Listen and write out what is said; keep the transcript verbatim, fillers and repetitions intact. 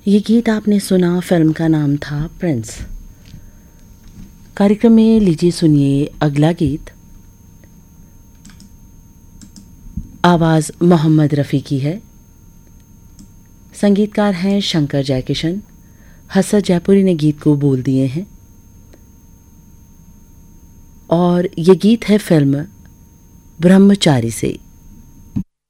ये गीत आपने सुना, फिल्म का नाम था प्रिंस। कार्यक्रम में लीजिए सुनिए अगला गीत। आवाज़ मोहम्मद रफ़ी की है, संगीतकार हैं शंकर जयकिशन, हसरत जयपुरी ने गीत को बोल दिए हैं और ये गीत है फिल्म ब्रह्मचारी से।